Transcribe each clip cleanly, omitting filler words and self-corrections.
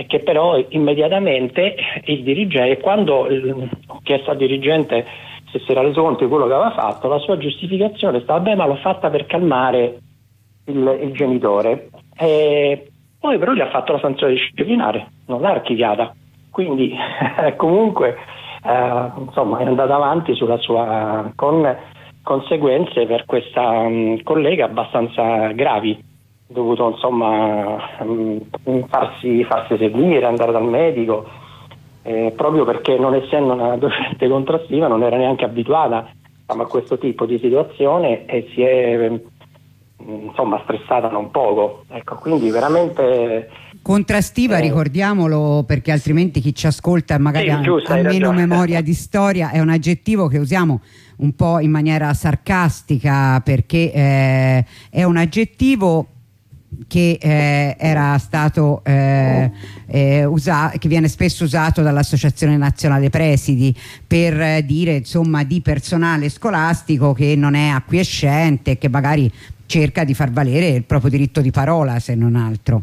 che però immediatamente il dirigente, quando ho chiesto al dirigente se si era reso conto di quello che aveva fatto, la sua giustificazione stava bene, ma l'ho fatta per calmare il genitore. Poi però gli ha fatto la sanzione disciplinare, non l'ha archiviata, quindi comunque insomma è andata avanti sulla sua, con conseguenze per questa collega abbastanza gravi, dovuto insomma farsi seguire, andare dal medico, proprio perché, non essendo una docente contrattiva, non era neanche abituata a questo tipo di situazione e si è insomma stressata non poco, ecco, quindi veramente contrastiva, ricordiamolo, perché altrimenti chi ci ascolta magari ha meno memoria di storia, è un aggettivo che usiamo un po' in maniera sarcastica, perché è un aggettivo che era stato che viene spesso usato dall'Associazione Nazionale Presidi per dire insomma di personale scolastico che non è acquiescente, che magari cerca di far valere il proprio diritto di parola, se non altro.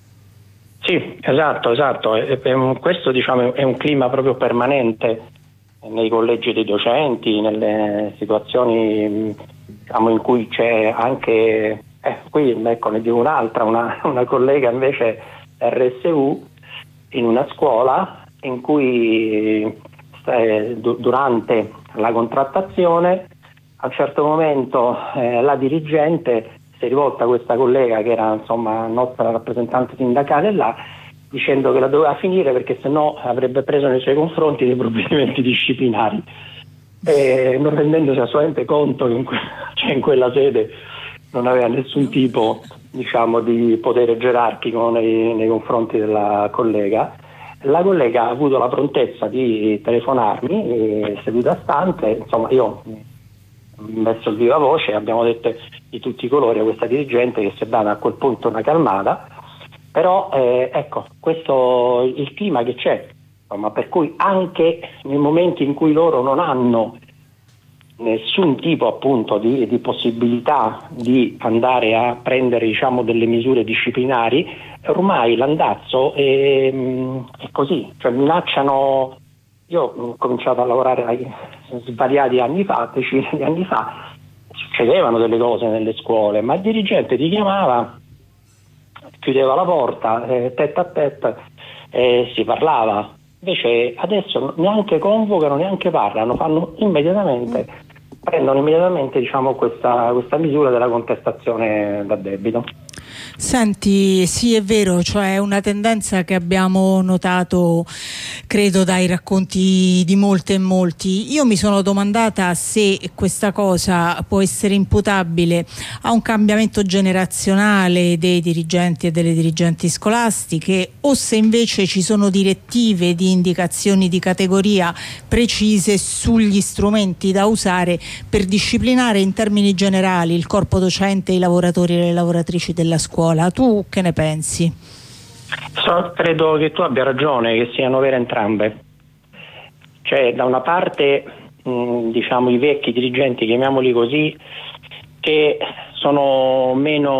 Sì, esatto. Questo diciamo è un clima proprio permanente nei collegi dei docenti, nelle situazioni diciamo in cui c'è anche qui ecco, ne dico un'altra, una collega invece RSU in una scuola in cui durante la contrattazione a un certo momento la dirigente si è rivolta a questa collega che era insomma nostra rappresentante sindacale là, dicendo che la doveva finire perché sennò avrebbe preso nei suoi confronti dei provvedimenti disciplinari, non rendendosi assolutamente conto che in quella sede non aveva nessun tipo diciamo di potere gerarchico nei confronti della collega. La collega ha avuto la prontezza di telefonarmi seduta stante, insomma io ho messo il viva voce, abbiamo detto di tutti i colori a questa dirigente che si è data a quel punto una calmata, però ecco, questo il clima che c'è, insomma, per cui anche nei momenti in cui loro non hanno nessun tipo appunto di possibilità di andare a prendere diciamo delle misure disciplinari, ormai l'andazzo è così, cioè minacciano. Io ho cominciato a lavorare svariati anni fa, decine di anni fa, succedevano delle cose nelle scuole, ma il dirigente ti chiamava, chiudeva la porta, tête à tête, si parlava. Invece adesso neanche convocano, neanche parlano, prendono immediatamente diciamo questa misura della contestazione da debito. Senti, sì, è vero, cioè è una tendenza che abbiamo notato, credo, dai racconti di molte e molti. Io mi sono domandata se questa cosa può essere imputabile a un cambiamento generazionale dei dirigenti e delle dirigenti scolastiche, o se invece ci sono direttive di indicazioni di categoria precise sugli strumenti da usare per disciplinare in termini generali il corpo docente e i lavoratori e le lavoratrici della scuola. Tu che ne pensi? Credo che tu abbia ragione, che siano vere entrambe. Cioè, da una parte diciamo i vecchi dirigenti, chiamiamoli così, che sono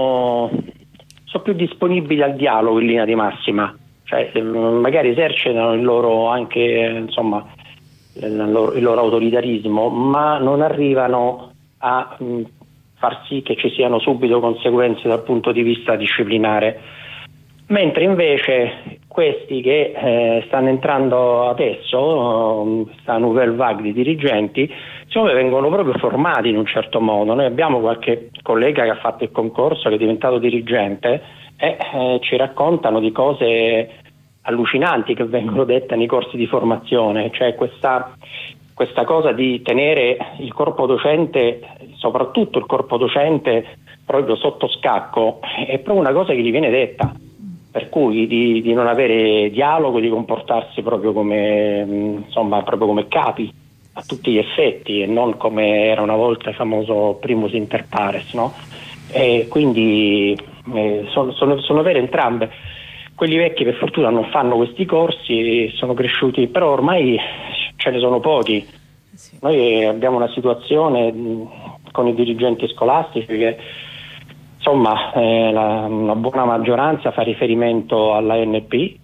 più disponibili al dialogo in linea di massima, cioè magari esercitano il loro anche insomma il loro autoritarismo, ma non arrivano a far sì che ci siano subito conseguenze dal punto di vista disciplinare, mentre invece questi che stanno entrando adesso, questa nouvelle vague di dirigenti, insomma, vengono proprio formati in un certo modo. Noi abbiamo qualche collega che ha fatto il concorso, che è diventato dirigente e ci raccontano di cose allucinanti che vengono dette nei corsi di formazione, cioè questa cosa di tenere il corpo docente, soprattutto il corpo docente, proprio sotto scacco, è proprio una cosa che gli viene detta, per cui di non avere dialogo, di comportarsi proprio come capi a tutti gli effetti e non come era una volta il famoso primus inter pares, no? E quindi sono vere entrambe. Quelli vecchi per fortuna non fanno questi corsi, sono cresciuti, però ormai ce ne sono pochi. Noi abbiamo una situazione con i dirigenti scolastici che insomma una buona maggioranza fa riferimento all'ANP,